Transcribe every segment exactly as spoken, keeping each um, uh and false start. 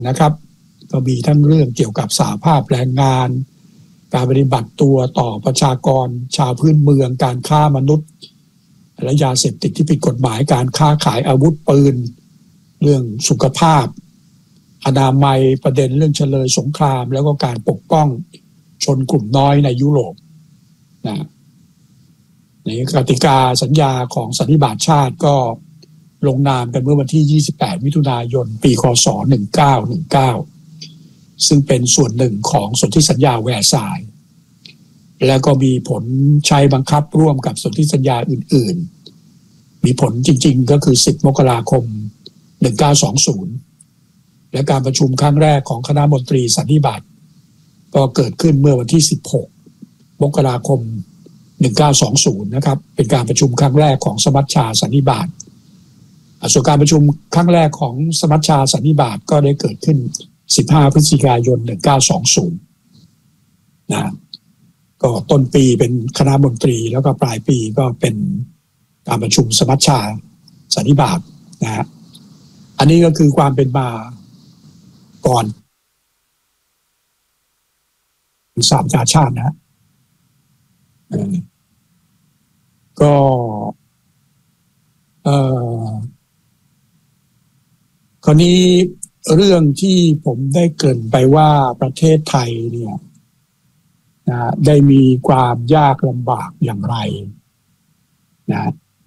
นะครับก็มีทั้งเรื่องเกี่ยวกับสหภาพแรงงานการปฏิบัติตัวต่อประชากรชาวพื้นเมืองการฆ่ามนุษย์และยาเสพติดที่ผิดกฎหมายการค้าขายอาวุธปืนเรื่องสุขภาพอนามัยประเด็นเรื่องเฉลยสงครามแล้วก็การปกป้องชนกลุ่มน้อยในยุโรปนะในกติกาสัญญาของสันนิบาตชาติก็ลงนามกันเมื่อวันที่ยี่สิบแปดมิถุนายนปีคศหนึ่งพันเก้าร้อยสิบเก้าซึ่งเป็นส่วนหนึ่งของสนธิสัญญาแวร์ซายน์และก็มีผลใช้บังคับร่วมกับสนธิสัญญาอื่นๆมีผลจริงๆก็คือสิบมกราคมหนึ่งพันเก้าร้อยยี่สิบและการประชุมครั้งแรกของคณะมนตรีสันนิบาตก็เกิดขึ้นเมื่อวันที่สิบหกมกราคมหนึ่งพันเก้าร้อยยี่สิบนะครับเป็นการประชุมครั้งแรกของสมัชชาสันนิบาตส่วนการประชุมครั้งแรกของสมัชชาสันนิบาตก็ได้เกิดขึ้นสิบห้าพฤศจิกายนหนึ่งพันเก้าร้อยยี่สิบนะก็ต้นปีเป็นคณะมนตรีแล้วก็ปลายปีก็เป็นการประชุมสมัชชาสันนิบาตนะฮะอันนี้ก็คือความเป็นมาก่อนสหประชาชาตินะก็เอ่อคราวนี้เรื่องที่ผมได้เกริ่นไปว่าประเทศไทยเนี่ยนะได้มีความยากลำบากอย่างไรนะ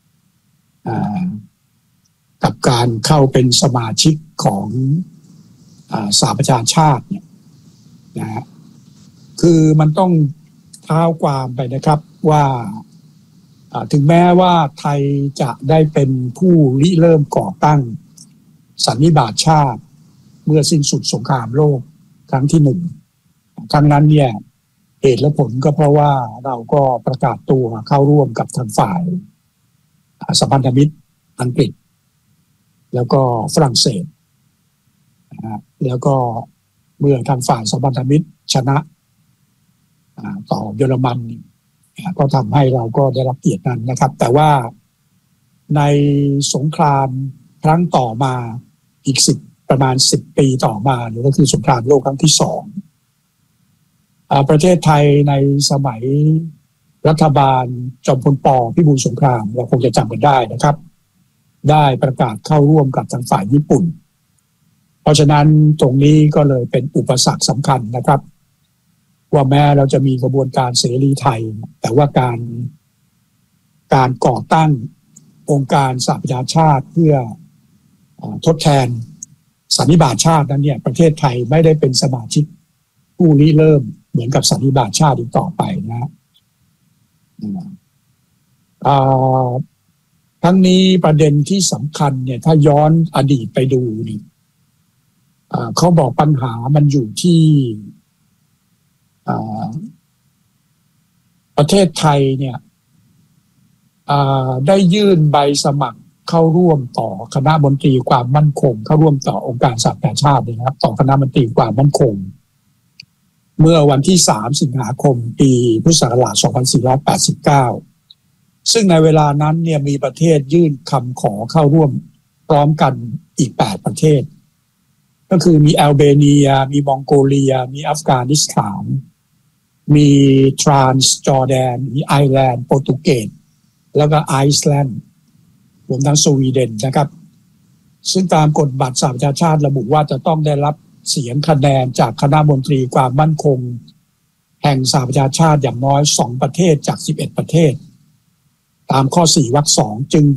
กับการเข้าเป็นสมาชิกของสหประชาชาติเนี่ยนะคือมันต้องเท้าความไปนะครับว่าถึงแม้ว่าไทยจะได้เป็นผู้ริเริ่มก่อตั้งสันนิบาตชาติเมื่อสิ้นสุดสงครามโลกครั้งที่หนึ่งครั้งนั้นเนี่ยเหตุและผลก็เพราะว่าเราก็ประกาศตัวเข้าร่วมกับทางฝ่ายสัมพันธมิตรอังกฤษแล้วก็ฝรั่งเศสแล้วก็เมื่อทางฝ่ายสัมพันธมิตรชนะต่อเยอรมันก็ทำให้เราก็ได้รับเกียรตินั้นนะครับแต่ว่าในสงครามครั้งต่อมาอีกสิบประมาณสิบปีต่อมาหรือก็คือสงครามโลกครั้งที่สองประเทศไทยในสมัยรัฐบาลจอมพลป.พิบูลสงครามเราคงจะจำกันได้นะครับได้ประกาศเข้าร่วมกับทางฝ่ายญี่ปุ่นเพราะฉะนั้นตรงนี้ก็เลยเป็นอุปสรรคสำคัญนะครับว่าแม้เราจะมีกระบวนการเสรีไทยแต่ว่าการการก่อตั้งองค์การสหประชาชาติเพื่อทดแทนสันนิบาตชาตินั้นเนี่ยประเทศไทยไม่ได้เป็นสมาชิกผู้ริเริ่มเหมือนกับสันนิบาตชาติอีกต่อไปนะทั้งนี้ประเด็นที่สำคัญเนี่ยถ้าย้อนอดีตไปดูนี่เขาบอกปัญหามันอยู่ที่ประเทศไทยเนี่ยได้ยื่นใบสมัครเข้าร่วมต่อคณะมนตรีความมั่นคงเข้าร่วมต่อองค์การสหประชาชาตินะครับต่อคณะมนตรีความมั่นคงเมื่อวันที่สามสิงหาคมปีพุทธศักราชสองพันสี่ร้อยแปดสิบเก้าซึ่งในเวลานั้นเนี่ยมีประเทศยื่นคำขอเข้าร่วมพร้อมกันอีกแปดประเทศก็คือมีแอลเบเนียมีมองโกเลียมีอัฟกานิสถานมีทรานส์จอร์แดนมีไอร์แลนด์โปรตุเกสแล้วก็ไอซ์แลนด์รวมทั้งสวีเดนนะครับซึ่งตามกฎบัตรสหประชาชาติระบุว่าจะต้องได้รับเสียงคะแนนจากคณะมนตรีความมั่นคงแห่งสหประชาชาติอย่างน้อยสองประเทศจากสิบเอ็ดประเทศตามข้อสี่วรรคสองจึง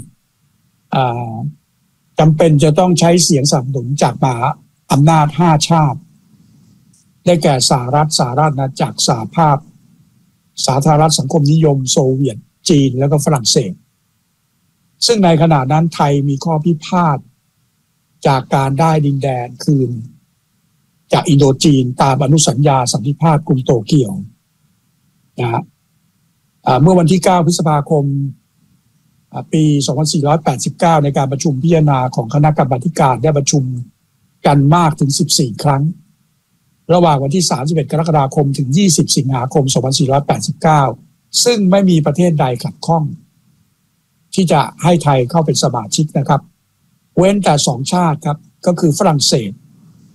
จำเป็นจะต้องใช้เสียงสนับสนุนจากมหาอำนาจห้าชาติได้แก่สหรัฐสหราชอาณาจักรสหภาพสาธารณรัฐสังคมนิยมโซเวียตจีนแล้วก็ฝรั่งเศสซึ่งในขณะนั้นไทยมีข้อพิพาทจากการได้ดินแดนคืนจากอินโดจีนตามอนุสัญญาสันติภาพกรุงโตเกียวนะฮะเมื่อวันที่เก้าพฤษภาคมปีสองพันสี่ร้อยแปดสิบเก้าในการประชุมพิจารณาของคณะกรรมาธิการได้ประชุมกันมากถึงสิบสี่ครั้งระหว่างวันที่สามสิบเอ็ดกรกฎาคมถึงยี่สิบสิงหาคมสองพันสี่ร้อยแปดสิบเก้าซึ่งไม่มีประเทศใดขัดข้องที่จะให้ไทยเข้าเป็นสมาชิกนะครับเว้นแต่สองชาติครับก็คือฝรั่งเศส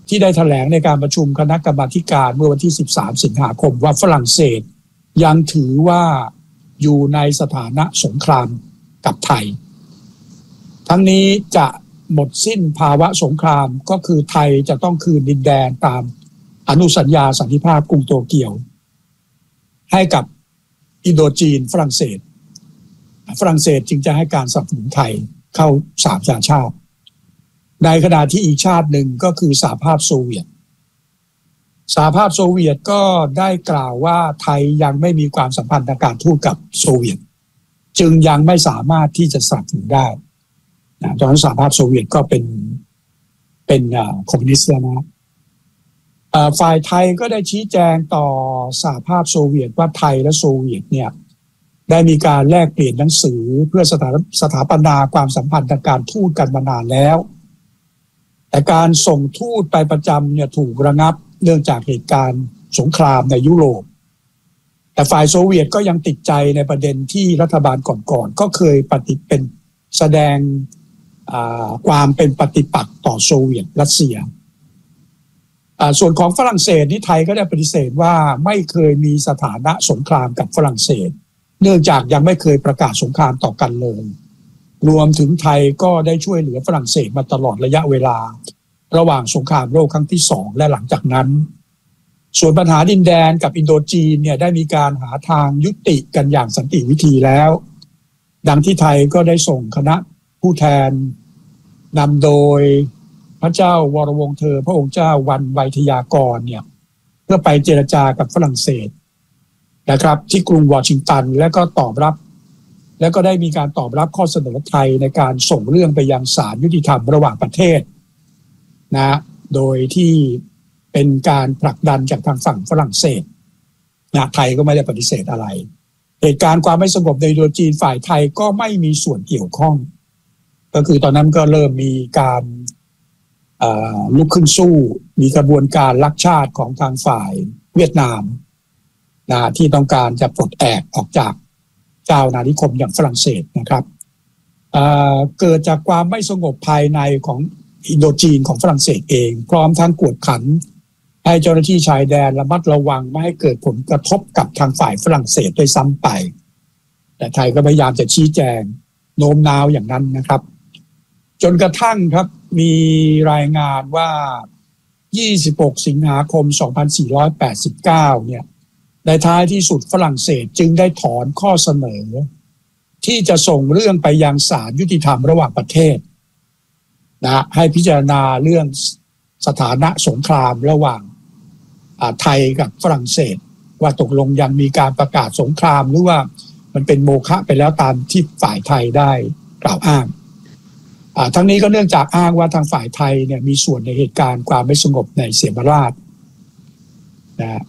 ที่ได้แถลงในการประชุมคณะกรรมาการเมื่อวันที่สิบสามสิงหาคมว่าฝรั่งเศสยังถือว่าอยู่ในสถานะสงครามกับไทยทั้งนี้จะหมดสิ้นภาวะสงครามก็คือไทยจะต้องคืนดินแดนตามอนุสัญญาสันติภาพกรุงโตเกียวให้กับอินโดจีนฝรั่งเศสฝรั่งเศสจึงจะให้การสนับสนุนไทยเข้าสหประชาชาติในขณะที่อีกชาติหนึ่งก็คือสหภาพโซเวียตสหภาพโซเวียตก็ได้กล่าวว่าไทยยังไม่มีความสัมพันธ์ทางการทูตกับโซเวียตจึงยังไม่สามารถที่จะสนับสนุนได้นะตอนนั้นสหภาพโซเวียตก็เป็นเป็นคอมมิวนิสต์แล้วนะฝ่ายไทยก็ได้ชี้แจงต่อสหภาพโซเวียตว่าไทยและโซเวียตเนี่ยได้มีการแลกเปลี่ยนหนังสือเพื่อสถาสถาปนาความสัมพันธ์ทางการทูตกันมานานแล้วแต่การส่งทูตไปประจำเนี่ยถูกระงับเนื่องจากเหตุการณ์สงครามในยุโรปแต่ฝ่ายโซเวียตก็ยังติดใจในประเด็นที่รัฐบาลก่อนๆก็เคยปฏิเป็นแสดงความเป็นปฏิปักษ์ต่อโซเวียตรัสเซียส่วนของฝรั่งเศสนี่ไทยก็ได้ปฏิเสธว่าไม่เคยมีสถานะสงครามกับฝรั่งเศสเนื่องจากยังไม่เคยประกาศสงครามต่อกันเลยรวมถึงไทยก็ได้ช่วยเหลือฝรั่งเศสมาตลอดระยะเวลาระหว่างสงครามโลกครั้งที่สองและหลังจากนั้นส่วนปัญหาดินแดนกับอินโดจีนเนี่ยได้มีการหาทางยุติกันอย่างสันติวิธีแล้วดังที่ไทยก็ได้ส่งคณะผู้แทนนำโดยพระเจ้าวรวงศ์เธอพระองค์เจ้าวันไวทยากรเนี่ยเพื่อไปเจรจากับฝรั่งเศสนะครับที่กรุงวอชิงตันและก็ตอบรับและก็ได้มีการตอบรับข้อเสนอไทยในการส่งเรื่องไปยังศาลยุติธรรมระหว่างประเทศนะโดยที่เป็นการผลักดันจากทางฝั่งฝรั่งเศสนะไทยก็ไม่ได้ปฏิเสธอะไรเหตุการณ์ความไม่สงบในอินโดจีนฝ่ายไทยก็ไม่มีส่วนเกี่ยวข้องก็คือตอนนั้นก็เริ่มมีการลุกขึ้นสู้มีกระบวนการลักชาติของทางฝ่ายเวียดนามนะที่ต้องการจะปลดแอกออกจากเจ้าอาณานิคมอย่างฝรั่งเศสนะครับ เอ่อ เกิดจากความไม่สงบภายในของอินโดจีนของฝรั่งเศสเองพร้อมทั้งกวดขันให้เจ้าหน้าที่ชายแดนระมัดระวังไม่ให้เกิดผลกระทบกับทางฝ่ายฝรั่งเศสด้วยซ้ำไปแต่ไทยก็พยายามจะชี้แจงโน้มน้าวอย่างนั้นนะครับจนกระทั่งครับมีรายงานว่ายี่สิบหกสิงหาคมสองพันสี่ร้อยแปดสิบเก้าเนี่ยในท้ายที่สุดฝรั่งเศสจึงได้ถอนข้อเสนอที่จะส่งเรื่องไปยังศาลยุติธรรมระหว่างประเทศนะให้พิจารณาเรื่องสถานะสงครามระหว่างไทยกับฝรั่งเศสว่าตกลงยังมีการประกาศสงครามหรือว่ามันเป็นโมฆะไปแล้วตามที่ฝ่ายไทยได้กล่าวอ้างทั้งนี้ก็เนื่องจากอ้างว่าทางฝ่ายไทยเนี่ยมีส่วนในเหตุการณ์ความไม่สงบในเสียมราชนะ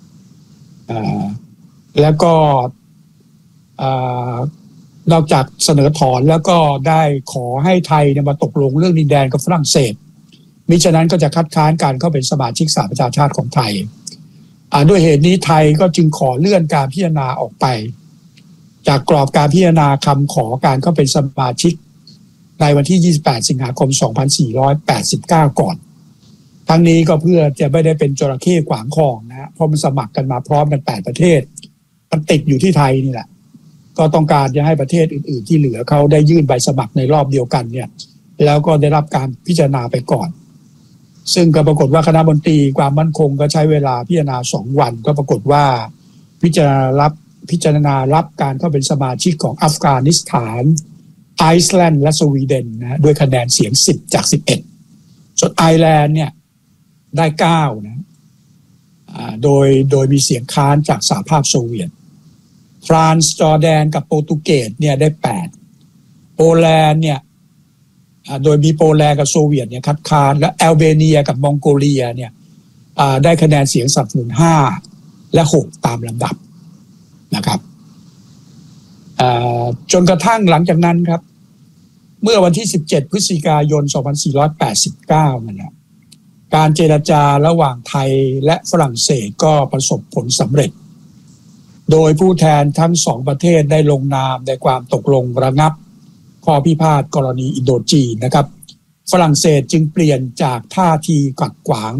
แล้วก็นอกจากเสนอถอนแล้วก็ได้ขอให้ไทยเนี่ยมาตกลงเรื่องดินแดนกับฝรั่งเศสมิฉะนั้นก็จะคัดค้านการเข้าเป็นสมาชิกสหประชาชาติของไทยด้วยเหตุนี้ไทยก็จึงขอเลื่อนการพิจารณาออกไปจากกรอบการพิจารณาคำขอการเข้าเป็นสมาชิกในวันที่ยี่สิบแปดสิงหาคมสองพันสี่ร้อยแปดสิบเก้าก่อนทั้งนี้ก็เพื่อจะไม่ได้เป็นจระเข้ขวางคลองนะเพราะมันสมัครกันมาพร้อมกันแปดประเทศมันติดอยู่ที่ไทยนี่แหละก็ต้องการจะให้ประเทศอื่นๆที่เหลือเขาได้ยื่นใบสมัครในรอบเดียวกันเนี่ยแล้วก็ได้รับการพิจารณาไปก่อนซึ่งก็ปรากฏว่าคณะมนตรีความมั่นคงก็ใช้เวลาพิจารณาสองวันก็ปรากฏว่าพิจารณารับพิจารณารับการเข้าเป็นสมาชิกของอัฟกานิสถานไอซ์แลนด์และสวีเดนนะด้วยคะแนนเสียงสิบจากสิบเอ็ดส่วนไอร์แลนด์เนี่ยได้เก้านะโดยโดยมีเสียงค้านจากสหภาพโซเวียตฟรานซ์จอร์แดนกับโปรตุเกสเนี่ยได้แปดโปแลนด์เนี่ยโดยมีโปแลนด์กับโซเวียตเนี่ยคัดค้านและแอลเบเนียกับมองโกเลียเนี่ยได้คะแนนเสียงสนับสนุนห้าและหกตามลำดับนะครับจนกระทั่งหลังจากนั้นครับเมื่อวันที่สิบเจ็ดพฤศจิกายนสองพันสี่ร้อยแปดสิบเก้านั่นแหละการเจรจาระหว่างไทยและฝรั่งเศสก็ประสบผลสำเร็จโดยผู้แทนทั้งสองประเทศได้ลงนามในความตกลงระงับข้อพิพาทกรณีอินโดจีนนะครับฝรั่งเศสจึงเปลี่ยนจากท่าทีกัดขวาง